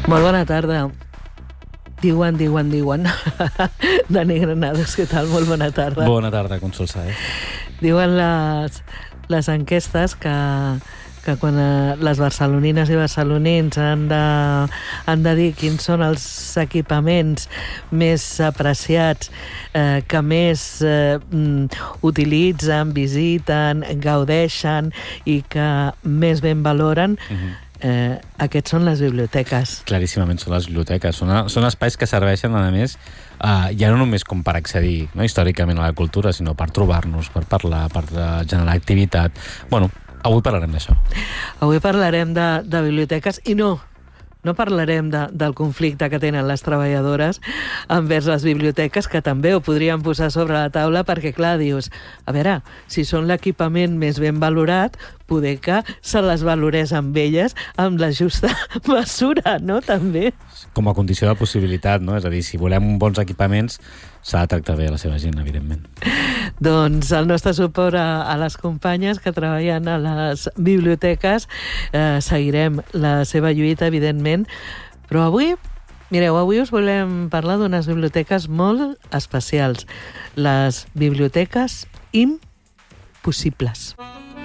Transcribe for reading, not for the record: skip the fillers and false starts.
Molt bona tarda. Diuen. Dani Granados, què tal? Molt bona tarda. Bona tarda, Consol Saez. Diuen les enquestes que quan les barcelonines i barcelonins han de dir quins són els equipaments més apreciats, que més utilitzen, visiten, gaudeixen i que més ben valoren, aquests són les biblioteques. Claríssimament són les biblioteques. Són espais que serveixen, a més, ja no només com per accedir històricament a la cultura, sinó per trobar-nos, per parlar, per generar activitat. Bueno, avui parlarem d'això. Avui parlarem de biblioteques i no parlarem del conflicte que tenen les treballadores envers les biblioteques, que també ho podríem posar sobre la taula, perquè, clar, dius, a veure, si són l'equipament més ben valorat, poder que se les valorés amb elles amb la justa mesura, no?, també. Com a condició de possibilitat, no? És a dir, si volem bons equipaments, s'ha de tractar bé a la seva gent, evidentment. Doncs el nostre suport a les companyes que treballen a les biblioteques. Seguirem la seva lluita, evidentment, però avui us volem parlar d'unes biblioteques molt especials, les biblioteques impossibles.